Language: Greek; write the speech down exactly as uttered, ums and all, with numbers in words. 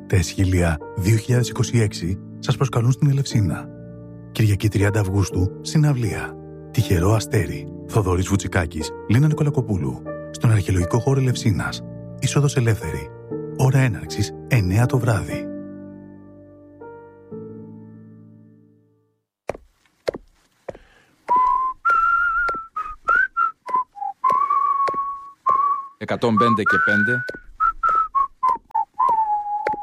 Τα Αισχύλια δύο χιλιάδες είκοσι έξι σας προσκαλούν στην Ελευσίνα. Κυριακή τριάντα Αυγούστου, συναυλία. Τυχερό αστέρι. Θοδωρής Βουτσικάκης, Λίνα Νικολακοπούλου. Στον αρχαιολογικό χώρο Ελευσίνας. Είσοδος ελεύθερη. Ώρα έναρξης εννέα το βράδυ. εκατόν πέντε και πέντε